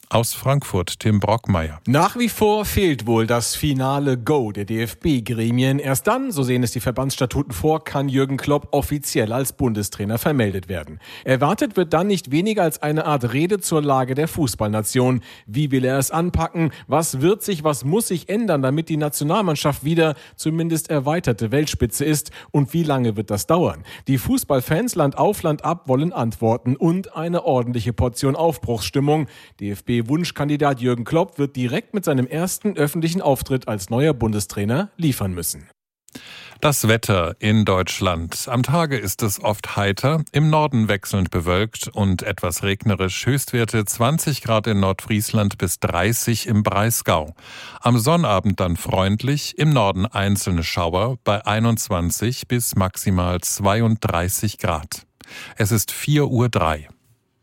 Aus Frankfurt, Tim Brockmeier. Nach wie vor fehlt wohl das finale Go der DFB-Gremien. Erst dann, so sehen es die Verbandsstatuten vor, kann Jürgen Klopp offiziell als Bundestrainer vermeldet werden. Erwartet wird dann nicht weniger als eine Art Rede zur Lage der Fußballnation. Wie will er es anpacken? Was wird sich, was muss sich ändern, damit die Nationalmannschaft wieder zumindest erweiterte Weltspitze ist? Und wie lange wird das dauern? Die Fußballfans Land auf, Land ab wollen Antworten und eine ordentliche Portion Aufbruchsstimmung. DFB-Wunschkandidat Jürgen Klopp wird direkt mit seinem ersten öffentlichen Auftritt als neuer Bundestrainer liefern müssen. Das Wetter in Deutschland. Am Tage ist es oft heiter, im Norden wechselnd bewölkt und etwas regnerisch. Höchstwerte 20 Grad in Nordfriesland bis 30 im Breisgau. Am Sonnabend dann freundlich, im Norden einzelne Schauer bei 21 bis maximal 32 Grad. Es ist 4:03 Uhr.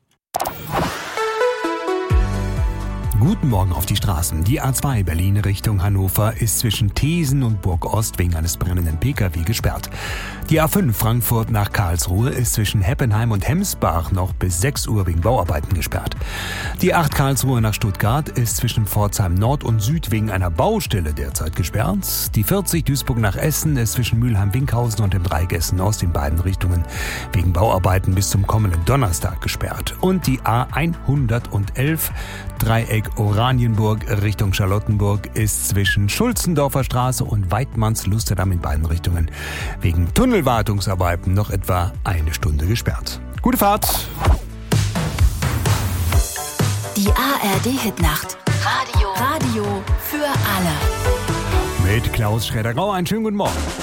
Guten Morgen auf die Straßen. Die A2 Berlin Richtung Hannover ist zwischen Thesen und Burg-Ost wegen eines brennenden Pkw gesperrt. Die A5 Frankfurt nach Karlsruhe ist zwischen Heppenheim und Hemsbach noch bis 6 Uhr wegen Bauarbeiten gesperrt. Die 8 Karlsruhe nach Stuttgart ist zwischen Pforzheim Nord und Süd wegen einer Baustelle derzeit gesperrt. Die 40 Duisburg nach Essen ist zwischen Mülheim-Winkhausen und dem Dreieck Essen-Ost in beiden Richtungen wegen Bauarbeiten bis zum kommenden Donnerstag gesperrt. Und die A111 Dreieck Oranienburg Richtung Charlottenburg ist zwischen Schulzendorfer Straße und Weidmanns-Lusterdamm in beiden Richtungen wegen Tunnelwartungsarbeiten noch etwa eine Stunde gesperrt. Gute Fahrt! Die ARD-Hitnacht. Radio für alle. Mit Klaus Schroeder-Grau einen schönen guten Morgen.